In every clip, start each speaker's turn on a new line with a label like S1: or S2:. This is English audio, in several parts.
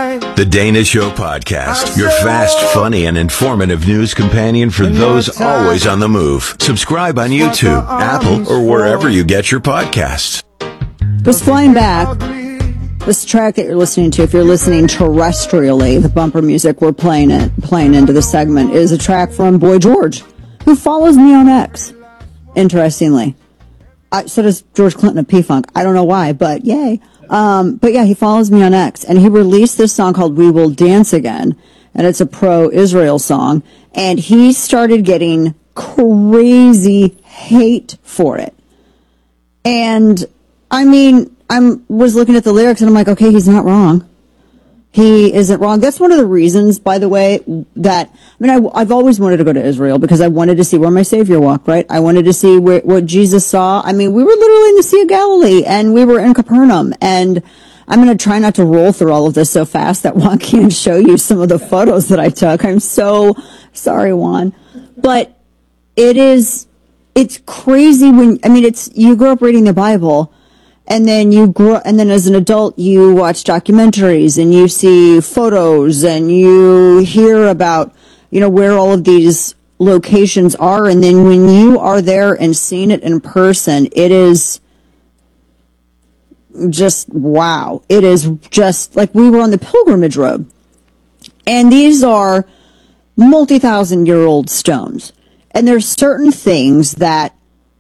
S1: The Dana Show Podcast, your fast, funny, and informative news companion for those always on the move. Subscribe on YouTube, Apple, or wherever you get your podcasts.
S2: Just flying back, this track that you're listening to, if you're listening terrestrially, the bumper music we're playing into the segment is a track from Boy George, who follows me on X, interestingly. So does George Clinton of P-Funk. I don't know why, but yay. But yeah, he follows me on X, and he released this song called We Will Dance Again, and it's a pro-Israel song, and he started getting crazy hate for it. And, I mean, was looking at the lyrics, and I'm like, okay, he's not wrong. He isn't wrong. That's one of the reasons, by the way, that, I've always wanted to go to Israel because I wanted to see where my Savior walked, right? I wanted to see what Jesus saw. I mean, we were literally in the Sea of Galilee and we were in Capernaum, and I'm going to try not to roll through all of this so fast that Juan can't show you some of the photos that I took. I'm so sorry, Juan. But it's crazy you grow up reading the Bible, and then and then as an adult, you watch documentaries and you see photos and you hear about, where all of these locations are. And then when you are there and seeing it in person, it is just, wow. It is just like we were on the pilgrimage road, and these are multi-thousand-year-old stones. And there's certain things that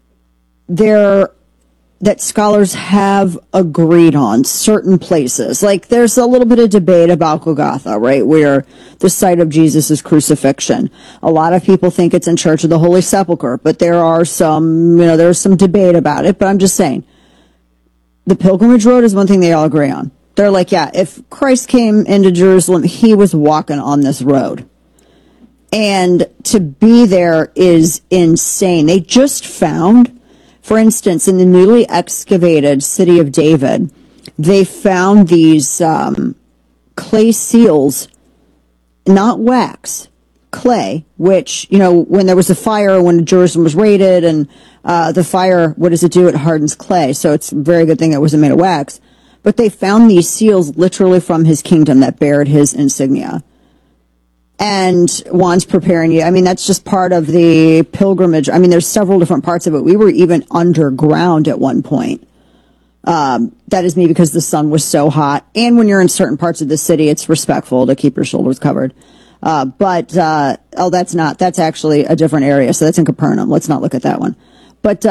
S2: scholars have agreed on, certain places. Like, there's a little bit of debate about Golgotha, right, where the site of Jesus' crucifixion. A lot of people think it's in Church of the Holy Sepulchre, but there's some debate about it. But I'm just saying, the pilgrimage road is one thing they all agree on. They're like, yeah, if Christ came into Jerusalem, he was walking on this road. And to be there is insane. They just found, for instance, in the newly excavated city of David, they found these clay seals, not wax, clay, which, when there was a fire, when Jerusalem was raided, and the fire, what does it do? It hardens clay. So it's a very good thing it wasn't made of wax. But they found these seals literally from his kingdom that bared his insignia. And Juan's preparing you. That's just part of the pilgrimage. There's several different parts of it. We were even underground at one point. That is maybe because the sun was so hot. And when you're in certain parts of the city, it's respectful to keep your shoulders covered. That's actually a different area. So that's in Capernaum. Let's not look at that one. But,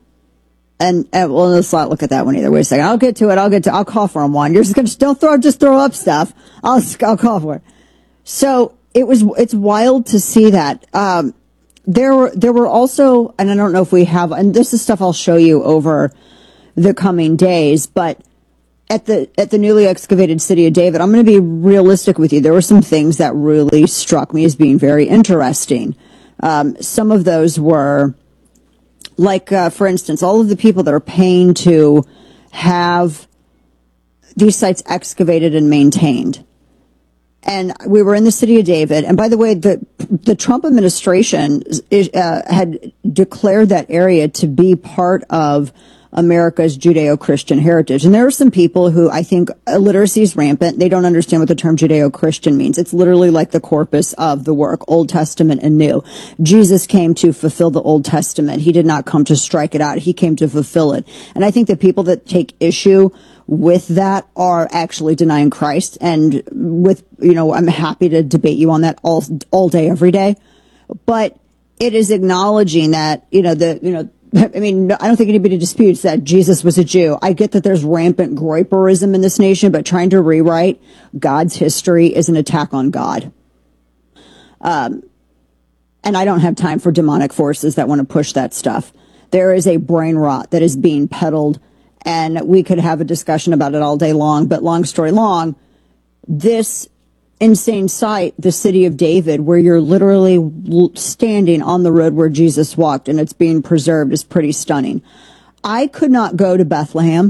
S2: let's not look at that one either. Wait a second. I'll get to it. I'll call for him, Juan. You're don't throw up stuff. I'll call for it. So, it's wild to see that. There were also, and I don't know if we have, and this is stuff I'll show you over the coming days, but at the newly excavated city of David, I'm going to be realistic with you. There were some things that really struck me as being very interesting. Some of those were, like, for instance, all of the people that are paying to have these sites excavated and maintained. And we were in the city of David. And by the way, the Trump administration had declared that area to be part of America's Judeo-Christian heritage. And there are some people who, I think, illiteracy is rampant. They don't understand what the term Judeo-Christian means. It's literally like the corpus of the work, Old Testament and New. Jesus came to fulfill the Old Testament. He did not come to strike it out. He came to fulfill it. And I think the people that take issue with that are actually denying Christ. And I'm happy to debate you on that all day, every day. But it is acknowledging that, I don't think anybody disputes that Jesus was a Jew. I get that there's rampant groiperism in this nation, but trying to rewrite God's history is an attack on God. And I don't have time for demonic forces that want to push that stuff. There is a brain rot that is being peddled, and we could have a discussion about it all day long, but long story long, this insane site, the city of David, where you're literally standing on the road where Jesus walked and it's being preserved, is pretty stunning. I could not go to Bethlehem,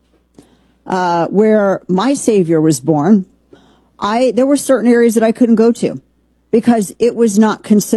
S2: where my Savior was born. There were certain areas that I couldn't go to because it was not considered